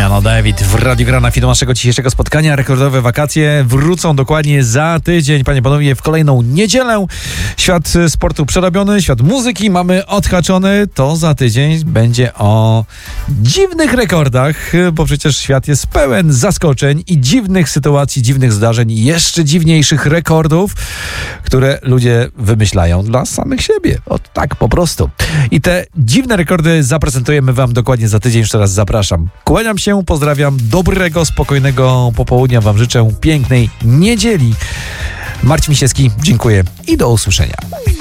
Piano David w Radiu Grana, film naszego dzisiejszego spotkania. Rekordowe wakacje wrócą dokładnie za tydzień, panie i panowie, w kolejną niedzielę. Świat sportu przerobiony, świat muzyki mamy odhaczony. To za tydzień będzie o dziwnych rekordach, bo przecież świat jest pełen zaskoczeń i dziwnych sytuacji, dziwnych zdarzeń i jeszcze dziwniejszych rekordów, które ludzie wymyślają dla samych siebie. Tak po prostu. I te dziwne rekordy zaprezentujemy wam dokładnie za tydzień. Jeszcze raz zapraszam. Kłaniam się, pozdrawiam, dobrego, spokojnego popołudnia wam życzę, pięknej niedzieli. Marcin Misiewski, dziękuję i do usłyszenia.